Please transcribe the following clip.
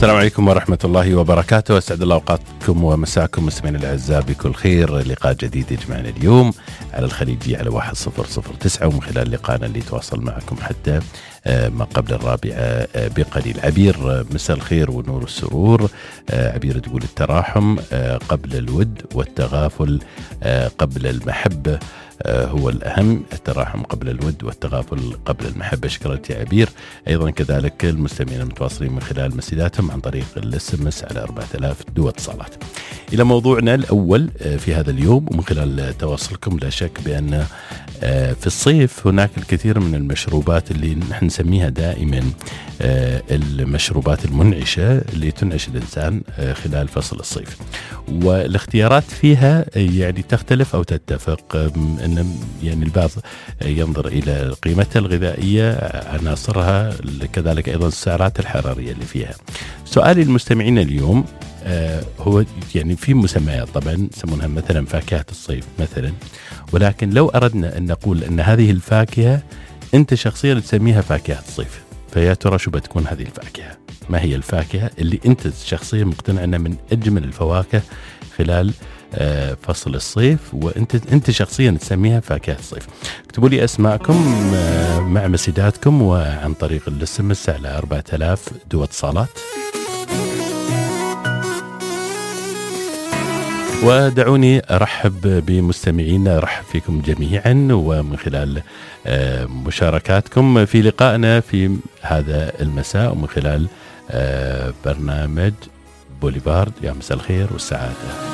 السلام عليكم ورحمة الله وبركاته. أسعد الله أوقاتكم ومساكم مستمعينا الأعزاء بكل خير. لقاء جديد يجمعنا اليوم على الخليجية على 1009، ومن خلال لقائنا اللي يتواصل معكم حتى ما قبل 4 بقليل. عبير، مساء الخير ونور السرور. عبير تقول التراحم قبل الود والتغافل قبل المحبة هو الأهم. التراحم قبل الود والتغافل قبل المحبة. شكرا يا عبير. أيضا كذلك المستمعين المتواصلين من خلال مسيلاتهم عن طريق الSMS على 4000 دو اتصالات. إلى موضوعنا الأول في هذا اليوم، ومن خلال تواصلكم لا شك بأن في الصيف هناك الكثير من المشروبات اللي نحن نسميها دائما المشروبات المنعشة اللي تنعش الإنسان خلال فصل الصيف، والاختيارات فيها يعني تختلف أو تتفق. أن يعني البعض ينظر إلى قيمتها الغذائية، عناصرها، كذلك أيضا السعرات الحرارية اللي فيها. سؤالي المستمعين اليوم هو يعني في مسميات طبعا يسمونها مثلا فاكهة الصيف مثلا، ولكن لو أردنا أن نقول أن هذه الفاكهة أنت شخصيا تسميها فاكهة الصيف، فيا ترى شو بتكون هذه الفاكهة؟ ما هي الفاكهة اللي أنت شخصيا مقتنع أنها من أجمل الفواكه خلال فصل الصيف وأنت شخصيا تسميها فاكهة الصيف؟ اكتبوا لي أسماءكم مع مسيداتكم وعن طريق الSMS على 4000 دو اتصالات. ودعوني أرحب بمستمعينا، أرحب فيكم جميعا ومن خلال مشاركاتكم في لقائنا في هذا المساء ومن خلال برنامج بوليفارد. يا مساء الخير والسعادة.